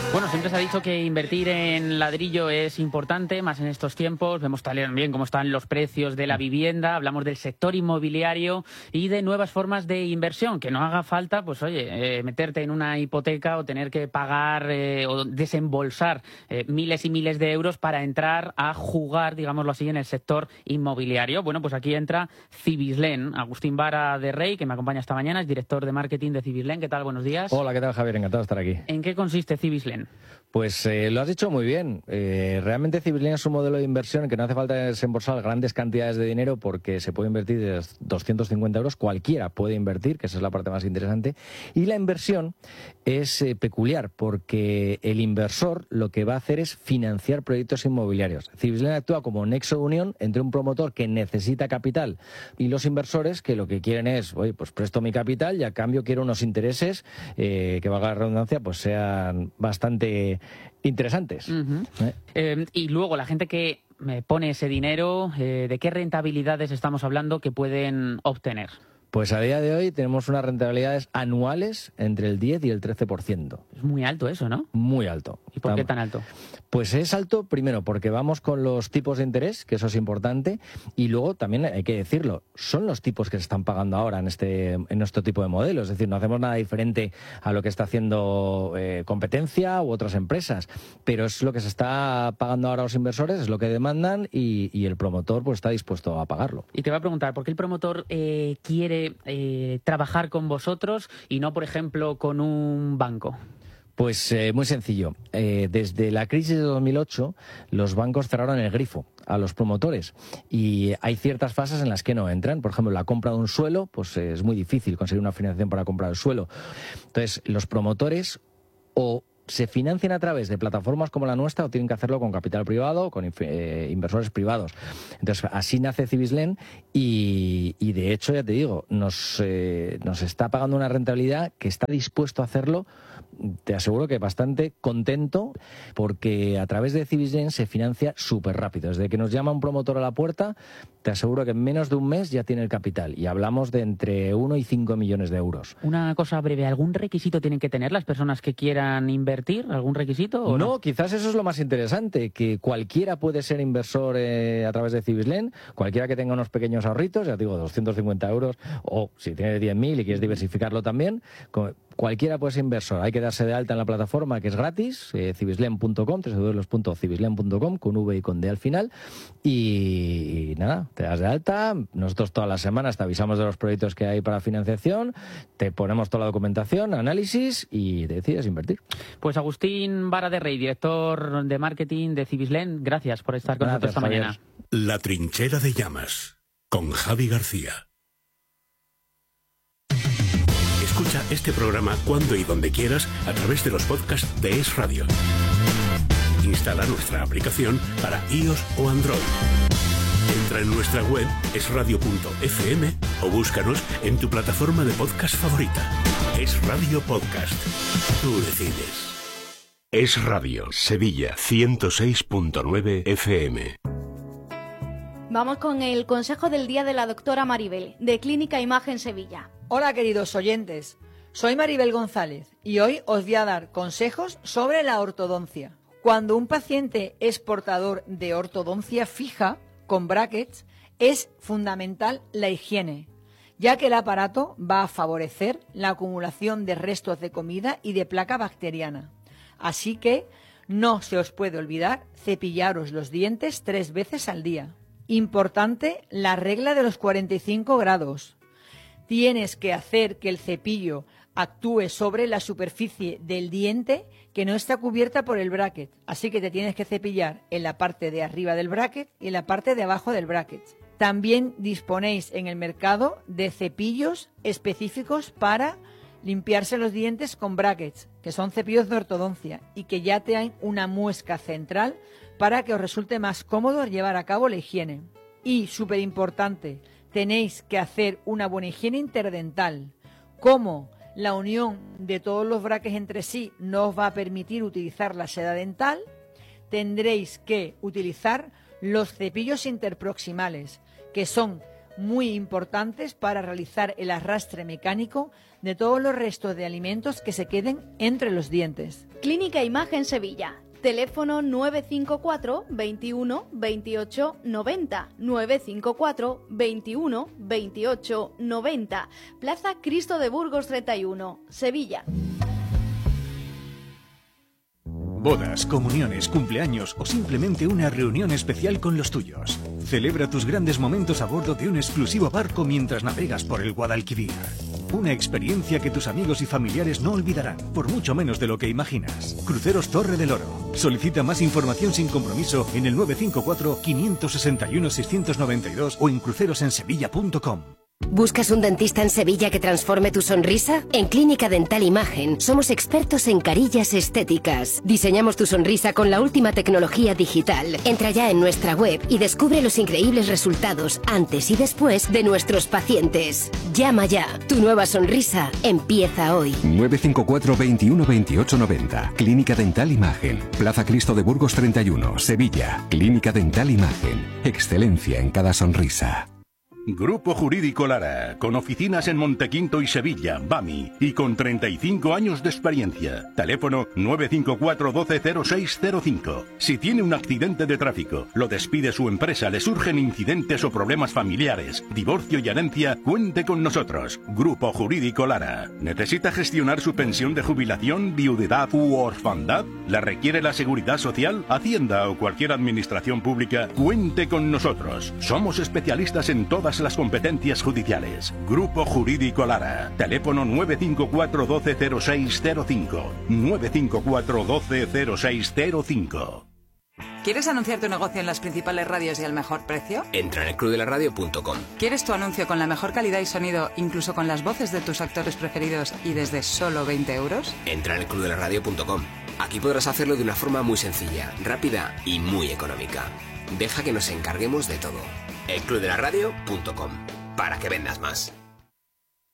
Bueno, siempre se ha dicho que invertir en ladrillo es importante, más en estos tiempos. Vemos también cómo están los precios de la vivienda, hablamos del sector inmobiliario y de nuevas formas de inversión. Que no haga falta, pues oye, meterte en una hipoteca o tener que pagar o desembolsar miles y miles de euros para entrar a jugar, digámoslo así, en el sector inmobiliario. Bueno, pues aquí entra Cibislen. Agustín Vara de Rey, que me acompaña esta mañana, es director de marketing de Cibislen. ¿Qué tal? Buenos días. Hola, ¿qué tal, Javier? Encantado de estar aquí. ¿En qué consiste Cibislen? Pues lo has dicho muy bien. Realmente Cibislen es un modelo de inversión en que no hace falta desembolsar grandes cantidades de dinero porque se puede invertir de 250 euros. Cualquiera puede invertir, que esa es la parte más interesante. Y la inversión es peculiar porque el inversor lo que va a hacer es financiar proyectos inmobiliarios. Cibislen actúa como nexo de unión entre un promotor que necesita capital y los inversores que lo que quieren es, oye, pues presto mi capital y a cambio quiero unos intereses que, valga la redundancia, pues sean bastante interesantes. Y luego la gente que pone ese dinero, ¿de qué rentabilidades estamos hablando que pueden obtener? Pues a día de hoy tenemos unas rentabilidades anuales entre el 10 y el 13%. Es muy alto eso, ¿no? Muy alto. ¿Y por qué tan alto? Pues es alto, primero, porque vamos con los tipos de interés, que eso es importante, y luego también hay que decirlo, son los tipos que se están pagando ahora en nuestro tipo de modelo. Es decir, no hacemos nada diferente a lo que está haciendo competencia u otras empresas, pero es lo que se está pagando ahora a los inversores, es lo que demandan y el promotor pues está dispuesto a pagarlo. Y te voy a preguntar, ¿por qué el promotor quiere trabajar con vosotros y no, por ejemplo, con un banco? Pues muy sencillo. Desde la crisis de 2008, los bancos cerraron el grifo a los promotores y hay ciertas fases en las que no entran. Por ejemplo, la compra de un suelo, pues es muy difícil conseguir una financiación para comprar el suelo. Entonces, los promotores o se financian a través de plataformas como la nuestra o tienen que hacerlo con capital privado, con inversores privados. Entonces, así nace Cibislen y de hecho, ya te digo, nos está pagando una rentabilidad que está dispuesto a hacerlo. Te aseguro que bastante contento porque a través de Cibislen se financia súper rápido. Desde que nos llama un promotor a la puerta, te aseguro que en menos de un mes ya tiene el capital y hablamos de entre 1 y 5 millones de euros. Una cosa breve, ¿algún requisito tienen que tener las personas que quieran invertir? ¿Algún requisito o no? Quizás eso es lo más interesante, que cualquiera puede ser inversor a través de Cibislen, cualquiera que tenga unos pequeños ahorritos, ya te digo, 250 euros, o si tiene 10.000 y quieres diversificarlo también, cualquiera puede ser inversor. Hay que darse de alta en la plataforma, que es gratis, cibislen.com, www.cibislen.com, con V y con D al final, y nada, te das de alta. Nosotros todas las semanas te avisamos de los proyectos que hay para financiación, te ponemos toda la documentación, análisis y decides invertir. Pues Agustín Vara de Rey, director de marketing de Cibislen, gracias por estar con nosotros esta mañana. La trinchera de llamas, con Javi García. Escucha este programa cuando y donde quieras a través de los podcasts de Es Radio. Instala nuestra aplicación para iOS o Android. Entra en nuestra web esradio.fm o búscanos en tu plataforma de podcast favorita. Es Radio Podcast. Tú decides. Es Radio, Sevilla 106.9 FM. Vamos con el consejo del día de la doctora Maribel, de Clínica Imagen Sevilla. Hola, queridos oyentes. Soy Maribel González y hoy os voy a dar consejos sobre la ortodoncia. Cuando un paciente es portador de ortodoncia fija, con brackets, es fundamental la higiene, ya que el aparato va a favorecer la acumulación de restos de comida y de placa bacteriana. Así que no se os puede olvidar cepillaros los dientes 3 veces al día. Importante la regla de los 45 grados. Tienes que hacer que el cepillo actúe sobre la superficie del diente que no está cubierta por el bracket. Así que te tienes que cepillar en la parte de arriba del bracket y en la parte de abajo del bracket. También disponéis en el mercado de cepillos específicos para limpiarse los dientes con brackets, que son cepillos de ortodoncia y que ya traen una muesca central para que os resulte más cómodo llevar a cabo la higiene. Y, súper importante, tenéis que hacer una buena higiene interdental. Como la unión de todos los brackets entre sí no os va a permitir utilizar la seda dental, tendréis que utilizar los cepillos interproximales, que son muy importantes para realizar el arrastre mecánico de todos los restos de alimentos que se queden entre los dientes. Clínica Imagen Sevilla. Teléfono 954 21 28 90. 954 21 28 90. Plaza Cristo de Burgos 31, Sevilla. Bodas, comuniones, cumpleaños o simplemente una reunión especial con los tuyos. Celebra tus grandes momentos a bordo de un exclusivo barco mientras navegas por el Guadalquivir. Una experiencia que tus amigos y familiares no olvidarán, por mucho menos de lo que imaginas. Cruceros Torre del Oro. Solicita más información sin compromiso en el 954-561-692 o en crucerosensevilla.com. ¿Buscas un dentista en Sevilla que transforme tu sonrisa? En Clínica Dental Imagen somos expertos en carillas estéticas. Diseñamos tu sonrisa con la última tecnología digital. Entra ya en nuestra web y descubre los increíbles resultados antes y después de nuestros pacientes. Llama ya. Tu nueva sonrisa empieza hoy. 954 21 28 90. Clínica Dental Imagen. Plaza Cristo de Burgos 31, Sevilla. Clínica Dental Imagen. Excelencia en cada sonrisa. Grupo Jurídico Lara, con oficinas en Montequinto y Sevilla, BAMI, y con 35 años de experiencia. Teléfono 954 12 0605. Si tiene un accidente de tráfico, lo despide su empresa, le surgen incidentes o problemas familiares, divorcio y herencia, cuente con nosotros. Grupo Jurídico Lara. ¿Necesita gestionar su pensión de jubilación, viudedad u orfandad? ¿La requiere la Seguridad Social, Hacienda o cualquier administración pública? Cuente con nosotros. Somos especialistas en todas las competencias judiciales. Grupo Jurídico Lara. Teléfono 954 12 0605. 954 12 0605. ¿Quieres anunciar tu negocio en las principales radios y al mejor precio? Entra en elclubdelaradio.com. ¿Quieres tu anuncio con la mejor calidad y sonido, incluso con las voces de tus actores preferidos y desde solo 20 euros? Entra en elclubdelaradio.com. Aquí podrás hacerlo de una forma muy sencilla, rápida y muy económica. Deja que nos encarguemos de todo. elclubdelaradio.com. Para que vendas más.